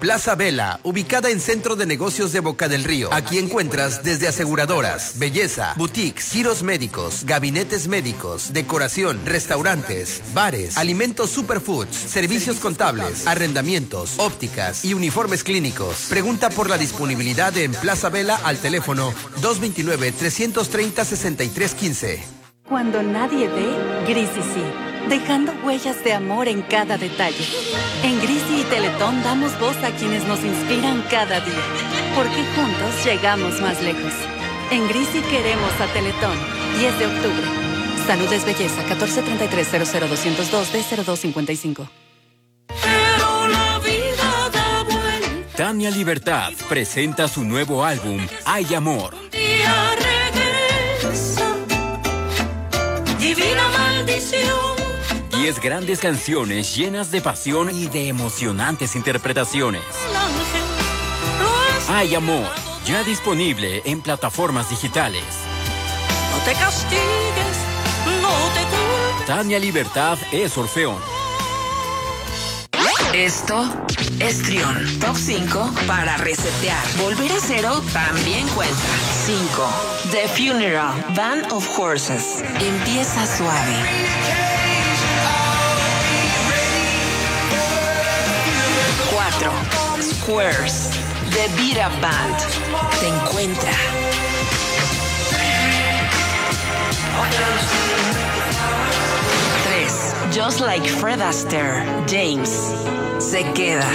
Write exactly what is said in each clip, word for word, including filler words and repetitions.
Plaza Vela, ubicada en Centro de Negocios de Boca del Río. Aquí encuentras desde aseguradoras, belleza, boutiques, giros médicos, gabinetes médicos, decoración, restaurantes, bares, alimentos superfoods, servicios contables, arrendamientos, ópticas y uniformes clínicos. Pregunta por la disponibilidad en Plaza Vela al teléfono dos dos nueve, tres tres cero, seis tres uno cinco. Cuando nadie ve, Grisi sí, dejando huellas de amor en cada detalle. En Grisi y Teletón damos voz a quienes nos inspiran cada día, porque juntos llegamos más lejos. En Grisi queremos a Teletón. diez de octubre. Salud es belleza. catorce treinta y tres cero cero doscientos dos D cero dos cincuenta y cinco. Pero la vida da vuelta. Tania Libertad presenta su nuevo álbum, Hay Amor. Un día regresa. Divina maldición. Diez grandes canciones llenas de pasión y de emocionantes interpretaciones. Hay Amor, ya disponible en plataformas digitales. No te castigues, no te culpes. Tania Libertad es Orfeón. Esto es Trión. Top cinco para resetear. Volver a cero también cuenta. cinco. The Funeral, Band of Horses. Empieza suave. cuatro. Squares, The Beat Up Band. Te encuentra. tres. Just Like Fred Astaire, James. Se queda.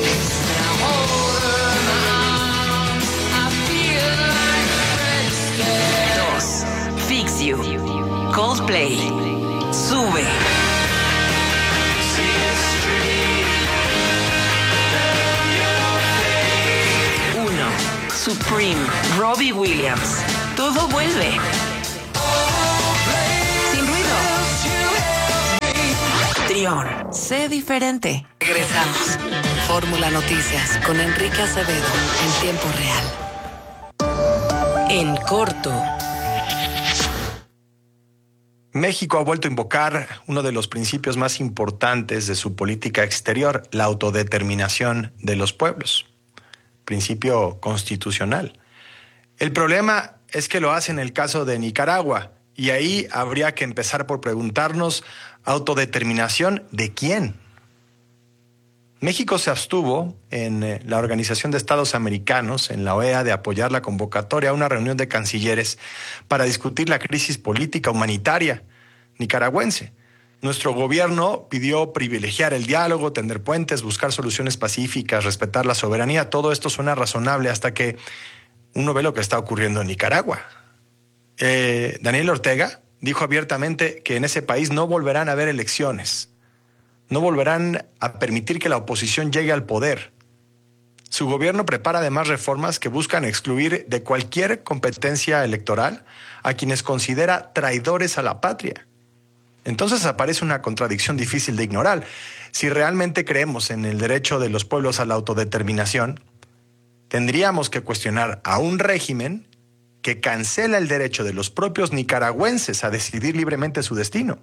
dos. Fix You, Coldplay. Sube. uno. Supreme, Robbie Williams. Todo vuelve. Sin ruido. Trión, sé diferente. Regresamos. Fórmula Noticias con Enrique Acevedo en tiempo real. En corto. México ha vuelto a invocar uno de los principios más importantes de su política exterior, la autodeterminación de los pueblos. Principio constitucional. El problema es que lo hace en el caso de Nicaragua, y ahí habría que empezar por preguntarnos, ¿autodeterminación de quién? México se abstuvo en eh, la Organización de Estados Americanos, en la O E A, de apoyar la convocatoria a una reunión de cancilleres para discutir la crisis política humanitaria nicaragüense. Nuestro gobierno pidió privilegiar el diálogo, tender puentes, buscar soluciones pacíficas, respetar la soberanía. Todo esto suena razonable hasta que uno ve lo que está ocurriendo en Nicaragua. Eh, Daniel Ortega dijo abiertamente que en ese país no volverán a haber elecciones. No volverán a permitir que la oposición llegue al poder. Su gobierno prepara además reformas que buscan excluir de cualquier competencia electoral a quienes considera traidores a la patria. Entonces aparece una contradicción difícil de ignorar. Si realmente creemos en el derecho de los pueblos a la autodeterminación, tendríamos que cuestionar a un régimen que cancela el derecho de los propios nicaragüenses a decidir libremente su destino.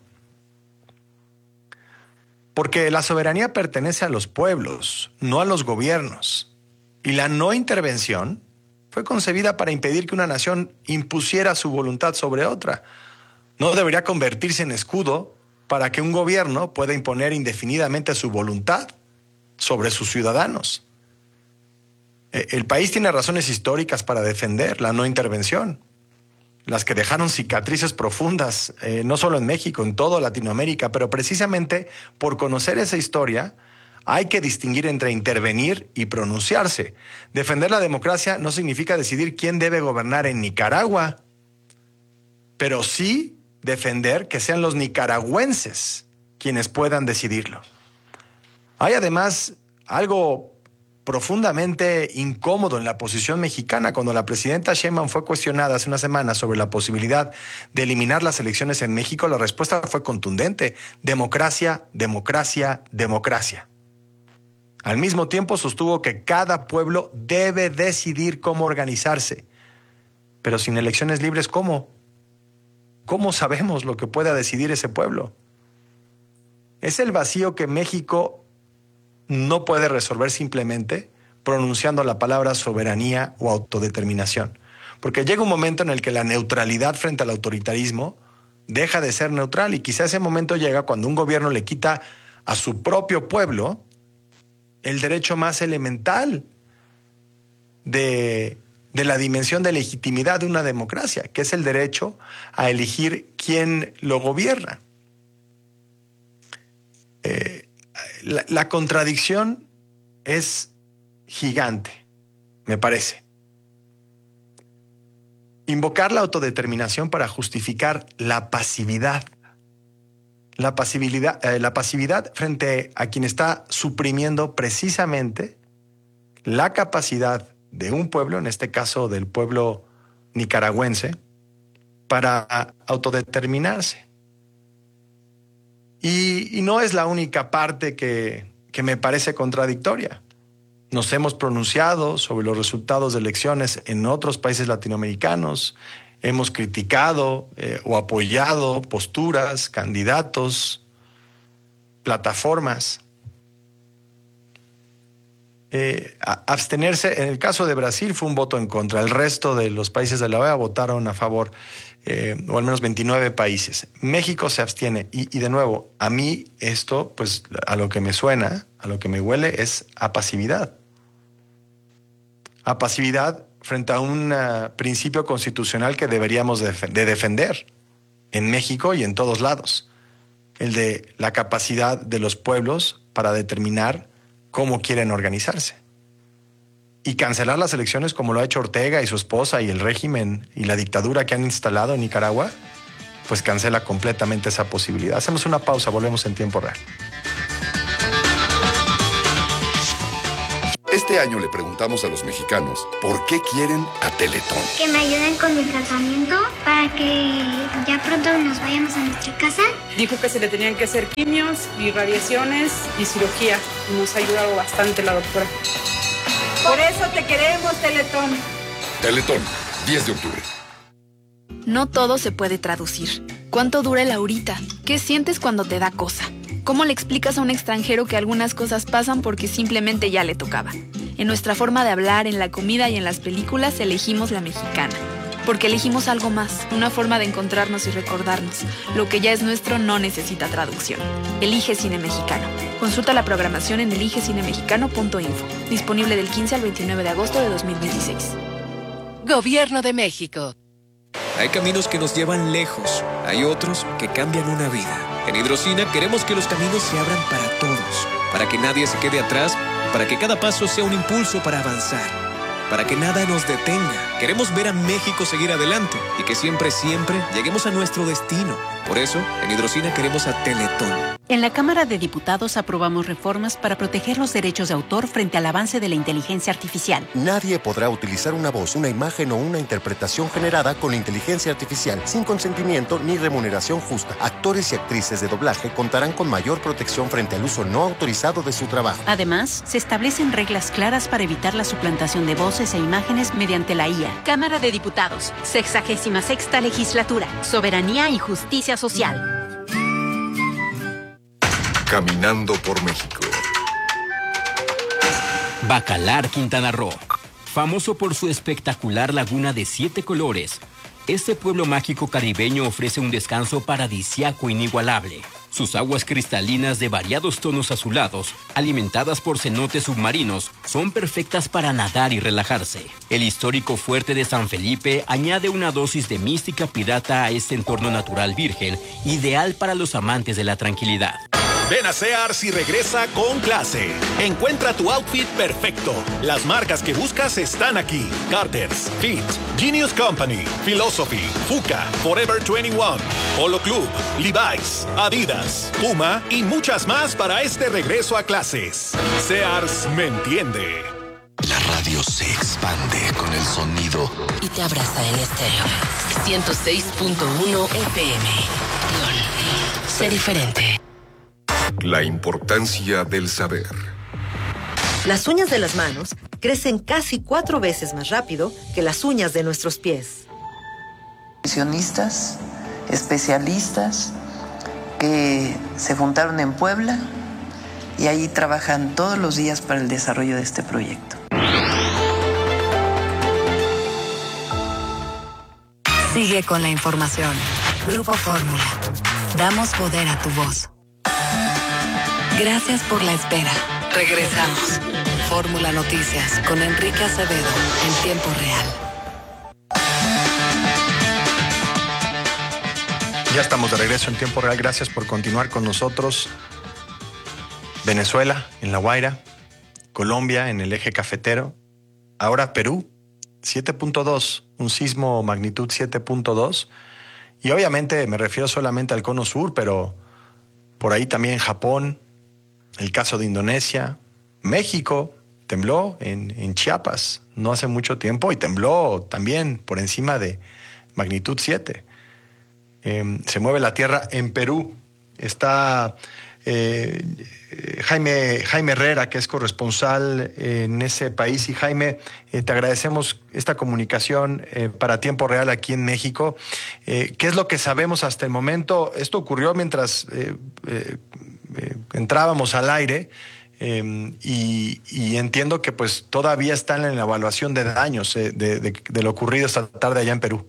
Porque la soberanía pertenece a los pueblos, no a los gobiernos. Y la no intervención fue concebida para impedir que una nación impusiera su voluntad sobre otra. No debería convertirse en escudo para que un gobierno pueda imponer indefinidamente su voluntad sobre sus ciudadanos. El país tiene razones históricas para defender la no intervención, las que dejaron cicatrices profundas, eh, no solo en México, en toda Latinoamérica, pero precisamente por conocer esa historia hay que distinguir entre intervenir y pronunciarse. Defender la democracia no significa decidir quién debe gobernar en Nicaragua, pero sí defender que sean los nicaragüenses quienes puedan decidirlo. Hay además algo profundamente incómodo en la posición mexicana. Cuando la presidenta Sheinbaum fue cuestionada hace una semana sobre la posibilidad de eliminar las elecciones en México, la respuesta fue contundente: democracia, democracia, democracia. Al mismo tiempo sostuvo que cada pueblo debe decidir cómo organizarse. Pero sin elecciones libres, ¿cómo? ¿Cómo sabemos lo que pueda decidir ese pueblo? Es el vacío que México no puede resolver simplemente pronunciando la palabra soberanía o autodeterminación. Porque llega un momento en el que la neutralidad frente al autoritarismo deja de ser neutral, y quizá ese momento llega cuando un gobierno le quita a su propio pueblo el derecho más elemental de, de la dimensión de legitimidad de una democracia, que es el derecho a elegir quién lo gobierna. Eh, la, la contradicción es gigante, me parece. Invocar la autodeterminación para justificar la pasividad. La pasividad, eh, la pasividad frente a quien está suprimiendo precisamente la capacidad de un pueblo, en este caso del pueblo nicaragüense, para autodeterminarse. Y, y no es la única parte que, que me parece contradictoria. Nos hemos pronunciado sobre los resultados de elecciones en otros países latinoamericanos, hemos criticado eh, o apoyado posturas, candidatos, plataformas. Eh, abstenerse, en el caso de Brasil fue un voto en contra, el resto de los países de la O E A votaron a favor, eh, o al menos veintinueve países. México se abstiene y, y de nuevo, a mí esto, pues a lo que me suena, a lo que me huele es a pasividad. A pasividad frente a un uh, principio constitucional que deberíamos de, de defender en México y en todos lados, el de la capacidad de los pueblos para determinar cómo quieren organizarse. Y cancelar las elecciones como lo ha hecho Ortega y su esposa y el régimen y la dictadura que han instalado en Nicaragua, pues cancela completamente esa posibilidad. Hacemos una pausa, volvemos en tiempo real. Este año le preguntamos a los mexicanos por qué quieren a Teletón. Que me ayuden con mi tratamiento para que ya pronto nos vayamos a nuestra casa. Dijo que se le tenían que hacer quimios y radiaciones y cirugía. Nos ha ayudado bastante la doctora. Por eso te queremos, Teletón. Teletón, diez de octubre. No todo se puede traducir. ¿Cuánto dura el ahorita? ¿Qué sientes cuando te da cosa? ¿Cómo le explicas a un extranjero que algunas cosas pasan porque simplemente ya le tocaba? En nuestra forma de hablar, en la comida y en las películas, elegimos la mexicana. Porque elegimos algo más, una forma de encontrarnos y recordarnos. Lo que ya es nuestro no necesita traducción. Elige Cine Mexicano. Consulta la programación en elige cine mexicano punto info. Disponible del quince al veintinueve de agosto de dos mil veintiséis. Gobierno de México. Hay caminos que nos llevan lejos, hay otros que cambian una vida. En Hidrocina queremos que los caminos se abran para todos, para que nadie se quede atrás, para que cada paso sea un impulso para avanzar, para que nada nos detenga. Queremos ver a México seguir adelante y que siempre, siempre lleguemos a nuestro destino. Por eso, en Hidrocina queremos a Teletón. En la Cámara de Diputados aprobamos reformas para proteger los derechos de autor frente al avance de la inteligencia artificial. Nadie podrá utilizar una voz, una imagen o una interpretación generada con la inteligencia artificial sin consentimiento ni remuneración justa. Actores y actrices de doblaje contarán con mayor protección frente al uso no autorizado de su trabajo. Además, se establecen reglas claras para evitar la suplantación de voces e imágenes mediante la I A. Cámara de Diputados, sexagésima sexta legislatura, soberanía y justicia social. Caminando por México. Bacalar, Quintana Roo. Famoso por su espectacular laguna de siete colores, este pueblo mágico caribeño ofrece un descanso paradisíaco inigualable. Sus aguas cristalinas de variados tonos azulados, alimentadas por cenotes submarinos, son perfectas para nadar y relajarse. El histórico fuerte de San Felipe añade una dosis de mística pirata a este entorno natural virgen, ideal para los amantes de la tranquilidad. Ven a Sears y regresa con clase. Encuentra tu outfit perfecto. Las marcas que buscas están aquí. Carter's, Fit, Genius Company, Philosophy, Fuka, Forever veintiuno, Polo Club, Levi's, Adidas, Puma y muchas más para este regreso a clases. Sears me entiende. La radio se expande con el sonido y te abraza en estéreo. ciento seis punto uno F M. Sé diferente. La importancia del saber. Las uñas de las manos crecen casi cuatro veces más rápido que las uñas de nuestros pies. Profesionistas, especialistas que se juntaron en Puebla y ahí trabajan todos los días para el desarrollo de este proyecto. Sigue con la información. Grupo Fórmula. Damos poder a tu voz. Gracias por la espera. Regresamos. Fórmula Noticias con Enrique Acevedo en tiempo real. Ya estamos de regreso en tiempo real. Gracias por continuar con nosotros. Venezuela, en La Guaira. Colombia, en el eje cafetero. Ahora Perú, siete punto dos. Un sismo magnitud siete punto dos. Y obviamente me refiero solamente al cono sur, pero por ahí también Japón, el caso de Indonesia, México, tembló en, en Chiapas no hace mucho tiempo y tembló también por encima de magnitud siete. Eh, se mueve la tierra en Perú. Está eh, Jaime, Jaime Herrera, que es corresponsal en ese país. Y Jaime, eh, te agradecemos esta comunicación eh, para Tiempo Real aquí en México. Eh, ¿Qué es lo que sabemos hasta el momento? Esto ocurrió mientras eh, eh, eh, entrábamos al aire. Eh, y, y entiendo que pues todavía están en la evaluación de daños eh, de, de, de lo ocurrido esta tarde allá en Perú.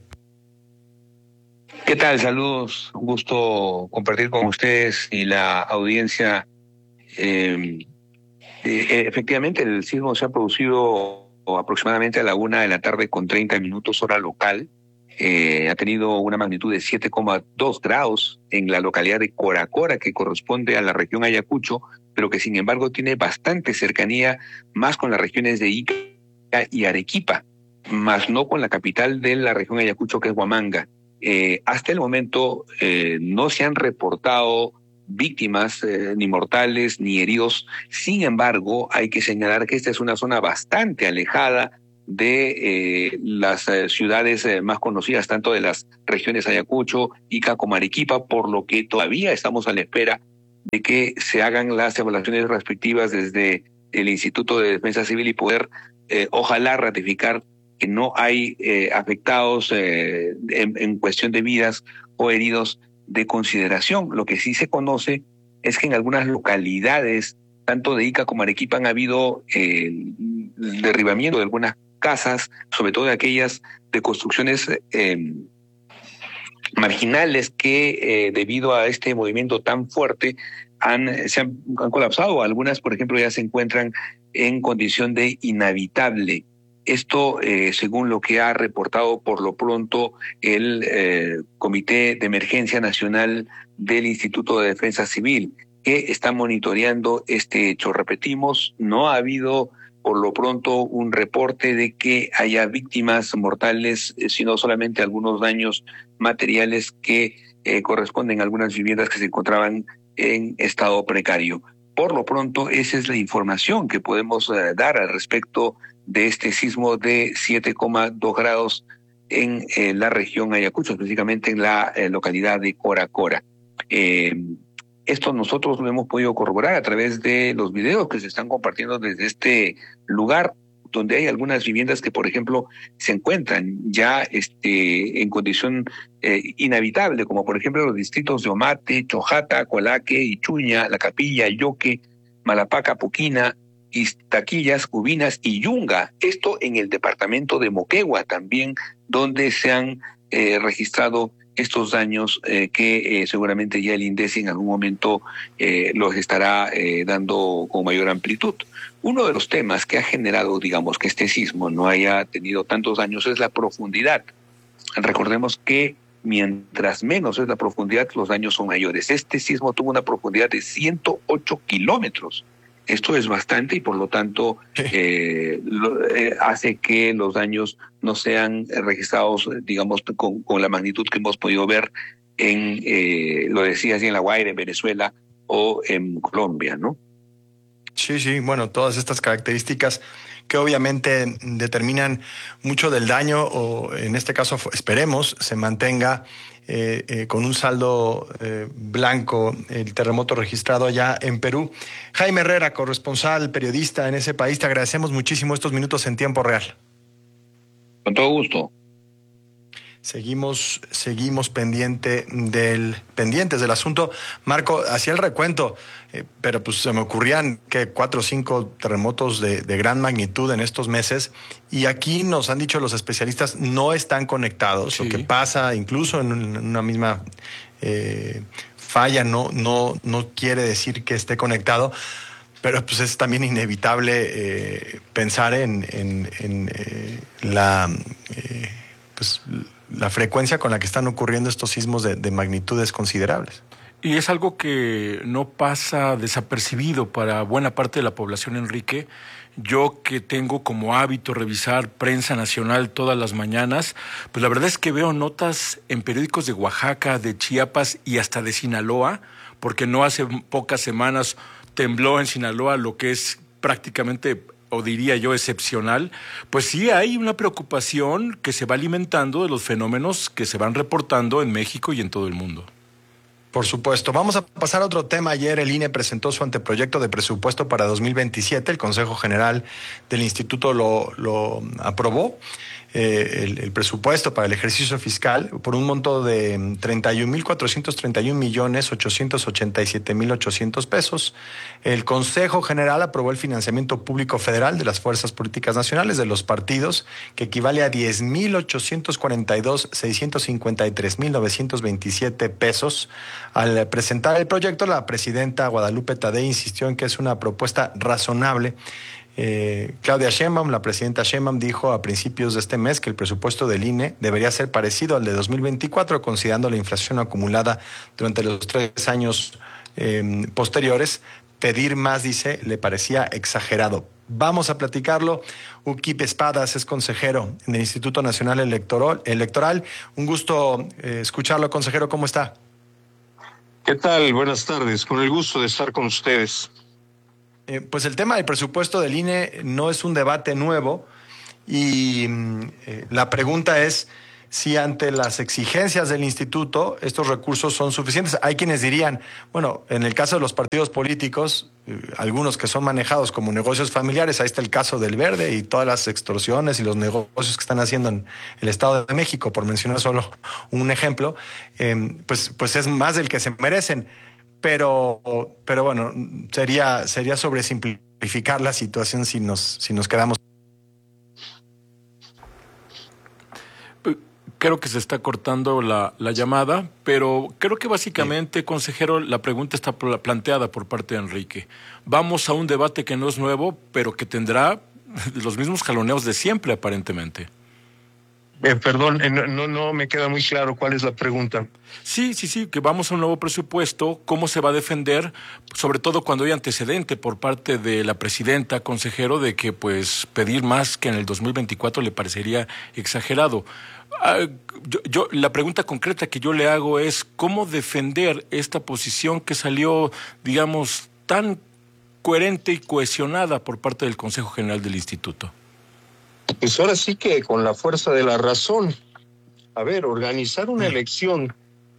¿Qué tal? Saludos, un gusto compartir con ustedes y la audiencia. Eh, eh, efectivamente, el sismo se ha producido aproximadamente a la una de la tarde con treinta minutos hora local. Eh, ha tenido una magnitud de siete coma dos grados en la localidad de Coracora, que corresponde a la región Ayacucho, pero que sin embargo tiene bastante cercanía más con las regiones de Ica y Arequipa, más no con la capital de la región Ayacucho, que es Huamanga. Eh, hasta el momento eh, no se han reportado víctimas, eh, ni mortales, ni heridos. Sin embargo, hay que señalar que esta es una zona bastante alejada de eh, las eh, ciudades eh, más conocidas, tanto de las regiones Ayacucho, Ica como Arequipa, por lo que todavía estamos a la espera de que se hagan las evaluaciones respectivas desde el Instituto de Defensa Civil y poder, eh, ojalá, ratificar que no hay eh, afectados eh, en, en cuestión de vidas o heridos de consideración. Lo que sí se conoce es que en algunas localidades, tanto de Ica como Arequipa, han habido eh, derribamiento de algunas casas, sobre todo de aquellas de construcciones eh, marginales que eh, debido a este movimiento tan fuerte han, se han, han colapsado. Algunas, por ejemplo, ya se encuentran en condición de inhabitable. Esto, eh, según lo que ha reportado por lo pronto el eh, Comité de Emergencia Nacional del Instituto de Defensa Civil, que está monitoreando este hecho. Repetimos, no ha habido por lo pronto un reporte de que haya víctimas mortales, sino solamente algunos daños materiales que eh, corresponden a algunas viviendas que se encontraban en estado precario. Por lo pronto, esa es la información que podemos eh, dar al respecto de este sismo de siete coma dos grados en eh, la región Ayacucho, específicamente en la eh, localidad de Coracora. Eh, esto nosotros lo hemos podido corroborar a través de los videos que se están compartiendo desde este lugar, donde hay algunas viviendas que, por ejemplo, se encuentran ya este, en condición eh, inhabitable, como por ejemplo los distritos de Omate, Chojata, Colaque, Ichuña, La Capilla, Yoque, Malapaca, Puquina, Iztaquillas, Cubinas y Yunga. Esto en el departamento de Moquegua también, donde se han eh, registrado estos daños eh, que eh, seguramente ya el INDECI en algún momento eh, los estará eh, dando con mayor amplitud. Uno de los temas que ha generado, digamos, que este sismo no haya tenido tantos daños es la profundidad. Recordemos que mientras menos es la profundidad, los daños son mayores. Este sismo tuvo una profundidad de ciento ocho kilómetros. Esto es bastante y por lo tanto eh, lo, eh, hace que los daños no sean registrados, digamos, con, con la magnitud que hemos podido ver en, eh, lo decía así, en La Guaira, en Venezuela o en Colombia, ¿no? Sí, sí, bueno, todas estas características que obviamente determinan mucho del daño, o en este caso esperemos se mantenga eh, eh, con un saldo eh, blanco el terremoto registrado allá en Perú. Jaime Herrera, corresponsal, periodista en ese país, te agradecemos muchísimo estos minutos en tiempo real. Con todo gusto. Seguimos, seguimos pendiente del, pendientes del asunto. Marco, hacía el recuento, eh, pero pues se me ocurrían que cuatro o cinco terremotos de, de gran magnitud en estos meses, y aquí nos han dicho los especialistas no están conectados. Sí. Lo que pasa incluso en una misma eh, falla no, no, no quiere decir que esté conectado. Pero pues es también inevitable eh, pensar en, en, en eh, la, eh, pues, la frecuencia con la que están ocurriendo estos sismos de, de magnitudes considerables. Y es algo que no pasa desapercibido para buena parte de la población, Enrique. Yo que tengo como hábito revisar prensa nacional todas las mañanas, pues la verdad es que veo notas en periódicos de Oaxaca, de Chiapas y hasta de Sinaloa, porque no hace pocas semanas tembló en Sinaloa, lo que es prácticamente, o diría yo, excepcional. Pues sí hay una preocupación que se va alimentando de los fenómenos que se van reportando en México y en todo el mundo. Por supuesto. Vamos a pasar a otro tema. Ayer el I N E presentó su anteproyecto de presupuesto para dos mil veintisiete. El Consejo General del Instituto lo, lo aprobó. Eh, el, el presupuesto para el ejercicio fiscal por un monto de treinta y un mil cuatrocientos treinta y un millones ochocientos ochenta y siete mil ochocientos pesos. El Consejo General aprobó el financiamiento público federal de las fuerzas políticas nacionales, de los partidos, que equivale a diez mil ochocientos cuarenta y dos mil seiscientos cincuenta y tres mil novecientos veintisiete pesos. Al presentar el proyecto, la presidenta Guadalupe Tadei insistió en que es una propuesta razonable. Eh, Claudia Sheinbaum, la presidenta Sheinbaum, dijo a principios de este mes que el presupuesto del I N E debería ser parecido al de dos mil veinticuatro, considerando la inflación acumulada durante los tres años eh, posteriores. Pedir más, dice, le parecía exagerado. Vamos a platicarlo. Ukip Espadas es consejero en el Instituto Nacional Electoral. Electoral. Un gusto eh, escucharlo, consejero. ¿Cómo está? ¿Qué tal? Buenas tardes. Con el gusto de estar con ustedes. Eh, pues el tema del presupuesto del I N E no es un debate nuevo y eh, la pregunta es si ante las exigencias del instituto estos recursos son suficientes. Hay quienes dirían, bueno, en el caso de los partidos políticos, eh, algunos que son manejados como negocios familiares, ahí está el caso del Verde y todas las extorsiones y los negocios que están haciendo en el Estado de México, por mencionar solo un ejemplo, eh, pues, pues es más del que se merecen. Pero, pero bueno, sería, sería sobresimplificar la situación si nos, si nos quedamos. Creo que se está cortando la, la llamada, pero creo que básicamente, sí. Consejero, la pregunta está planteada por parte de Enrique. Vamos a un debate que no es nuevo, pero que tendrá los mismos jaloneos de siempre, aparentemente. Eh, perdón, eh, no, no me queda muy claro cuál es la pregunta. Sí, sí, sí, que vamos a un nuevo presupuesto, cómo se va a defender, sobre todo cuando hay antecedente por parte de la presidenta, consejero, de que pues pedir más que en el dos mil veinticuatro le parecería exagerado. Ah, yo, yo, la pregunta concreta que yo le hago es cómo defender esta posición que salió, digamos, tan coherente y cohesionada por parte del Consejo General del Instituto. Pues ahora sí que con la fuerza de la razón. A ver, organizar una elección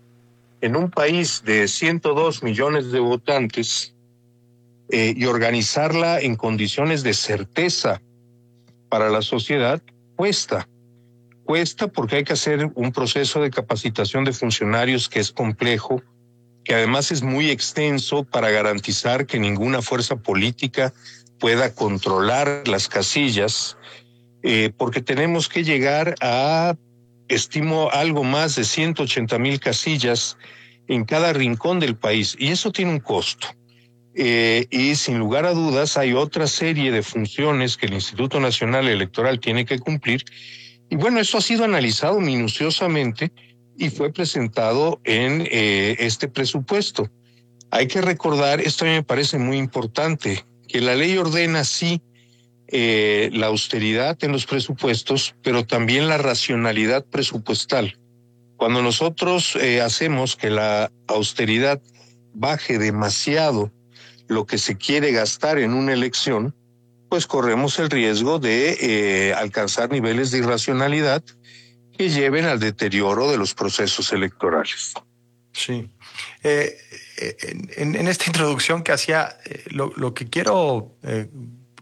en un país de ciento dos millones de votantes eh, y organizarla en condiciones de certeza para la sociedad cuesta. Cuesta porque hay que hacer un proceso de capacitación de funcionarios que es complejo, que además es muy extenso para garantizar que ninguna fuerza política pueda controlar las casillas. Eh, porque tenemos que llegar a, estimo, algo más de ciento ochenta mil casillas en cada rincón del país, y eso tiene un costo. Eh, y sin lugar a dudas hay otra serie de funciones que el Instituto Nacional Electoral tiene que cumplir, y bueno, eso ha sido analizado minuciosamente y fue presentado en eh, este presupuesto. Hay que recordar, esto a mí me parece muy importante, que la ley ordena sí Eh, la austeridad en los presupuestos, pero también la racionalidad presupuestal. Cuando nosotros eh, hacemos que la austeridad baje demasiado lo que se quiere gastar en una elección, pues corremos el riesgo de eh, alcanzar niveles de irracionalidad que lleven al deterioro de los procesos electorales. Sí. Eh, en, en esta introducción que hacía, eh, lo, lo que quiero... Eh,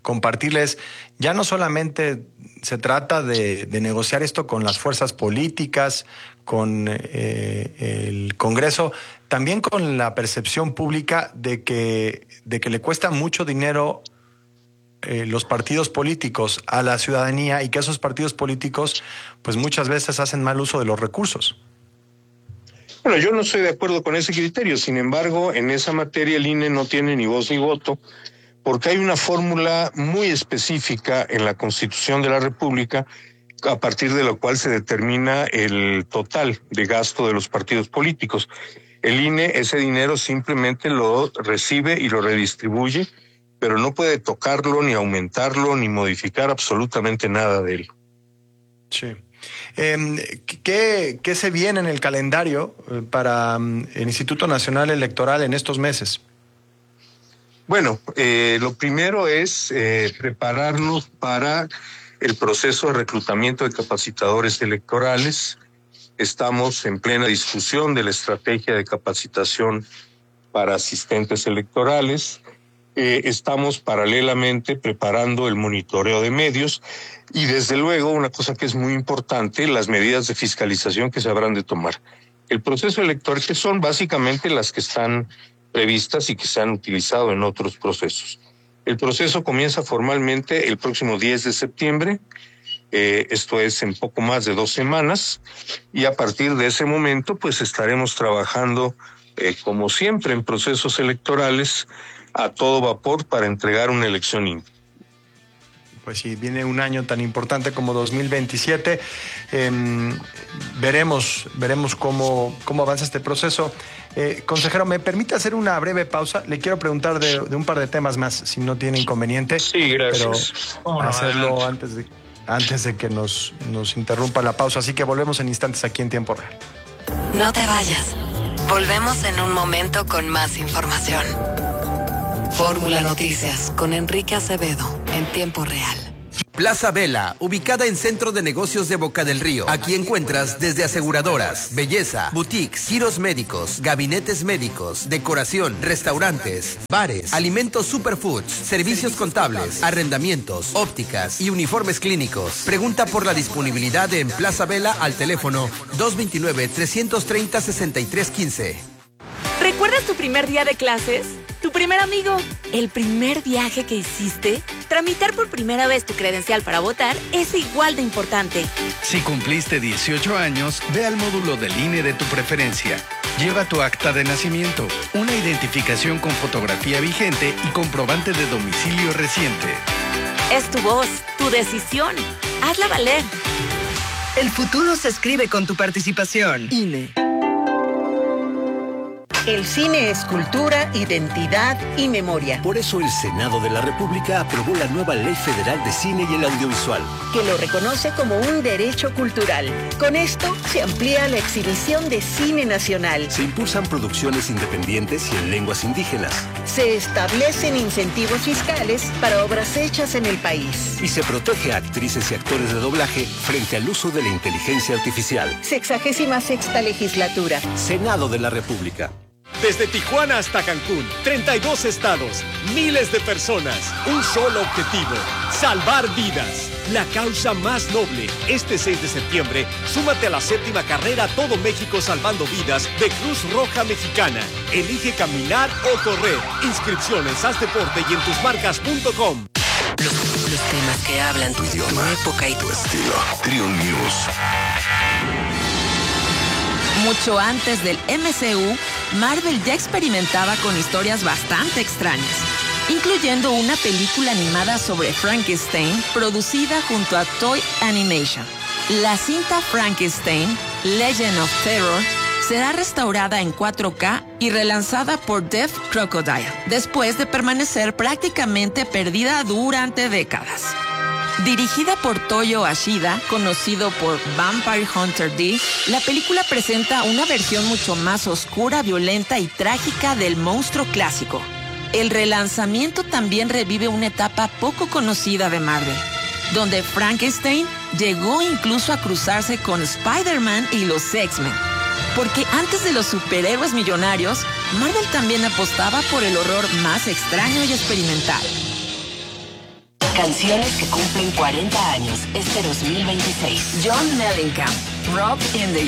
compartirles, ya no solamente se trata de, de negociar esto con las fuerzas políticas, con eh, el Congreso, también con la percepción pública de que, de que le cuesta mucho dinero eh, los partidos políticos a la ciudadanía y que esos partidos políticos pues muchas veces hacen mal uso de los recursos. Bueno, yo no estoy de acuerdo con ese criterio. Sin embargo, en esa materia el I N E no tiene ni voz ni voto, porque hay una fórmula muy específica en la Constitución de la República a partir de la cual se determina el total de gasto de los partidos políticos. El I N E ese dinero simplemente lo recibe y lo redistribuye, pero no puede tocarlo, ni aumentarlo, ni modificar absolutamente nada de él. Sí. Eh, ¿qué, ¿Qué se viene en el calendario para um, el Instituto Nacional Electoral en estos meses? Bueno, eh, lo primero es eh, prepararnos para el proceso de reclutamiento de capacitadores electorales. Estamos en plena discusión de la estrategia de capacitación para asistentes electorales. Eh, estamos paralelamente preparando el monitoreo de medios y desde luego una cosa que es muy importante, las medidas de fiscalización que se habrán de tomar. El proceso electoral, que son básicamente las que están previstas y que se han utilizado en otros procesos. El proceso comienza formalmente el próximo diez de septiembre, eh, esto es en poco más de dos semanas, y a partir de ese momento pues estaremos trabajando eh, como siempre en procesos electorales a todo vapor para entregar una elección íntegra. Pues sí, viene un año tan importante como dos mil veintisiete. Eh, veremos, veremos cómo, cómo avanza este proceso. Eh, consejero, ¿me permite hacer una breve pausa? Le quiero preguntar de, de un par de temas más, si no tiene inconveniente. Sí, gracias. Pero hacerlo antes de, antes de que nos, nos interrumpa la pausa. Así que volvemos en instantes aquí en Tiempo Real. No te vayas. Volvemos en un momento con más información. Fórmula Noticias con Enrique Acevedo en Tiempo Real. Plaza Vela, ubicada en Centro de Negocios de Boca del Río. Aquí encuentras desde aseguradoras, belleza, boutiques, giros médicos, gabinetes médicos, decoración, restaurantes, bares, alimentos superfoods, servicios contables, arrendamientos, ópticas y uniformes clínicos. Pregunta por la disponibilidad en Plaza Vela al teléfono dos dos nueve, tres tres cero, seis tres uno cinco. ¿Recuerdas tu primer día de clases? ¿Tu primer amigo? ¿El primer viaje que hiciste? Tramitar por primera vez tu credencial para votar es igual de importante. Si cumpliste dieciocho años, ve al módulo del I N E de tu preferencia. Lleva tu acta de nacimiento, una identificación con fotografía vigente y comprobante de domicilio reciente. Es tu voz, tu decisión. Hazla valer. El futuro se escribe con tu participación. I N E. El cine es cultura, identidad y memoria. Por eso el Senado de la República aprobó la nueva Ley Federal de Cine y el Audiovisual, que lo reconoce como un derecho cultural. Con esto se amplía la exhibición de cine nacional. Se impulsan producciones independientes y en lenguas indígenas. Se establecen incentivos fiscales para obras hechas en el país. Y se protege a actrices y actores de doblaje frente al uso de la inteligencia artificial. Sexagésima sexta legislatura. Senado de la República. Desde Tijuana hasta Cancún, treinta y dos estados, miles de personas, un solo objetivo, salvar vidas. La causa más noble. Este seis de septiembre, súmate a la séptima carrera Todo México Salvando Vidas de Cruz Roja Mexicana. Elige caminar o correr. Inscripciones, haz deporte y en tus marcas punto com. Los, los temas que hablan tu idioma, tu época y tu estilo. Trio News. Mucho antes del M C U, Marvel ya experimentaba con historias bastante extrañas, incluyendo una película animada sobre Frankenstein producida junto a Toy Animation. La cinta Frankenstein, Legend of Terror, será restaurada en cuatro K y relanzada por Deaf Crocodile, después de permanecer prácticamente perdida durante décadas. Dirigida por Toyo Ashida, conocido por Vampire Hunter D, la película presenta una versión mucho más oscura, violenta y trágica del monstruo clásico. El relanzamiento también revive una etapa poco conocida de Marvel, donde Frankenstein llegó incluso a cruzarse con Spider-Man y los X-Men. Porque antes de los superhéroes millonarios, Marvel también apostaba por el horror más extraño y experimental. Canciones que cumplen cuarenta años este dos mil veintiséis. John Mellencamp, Rock in the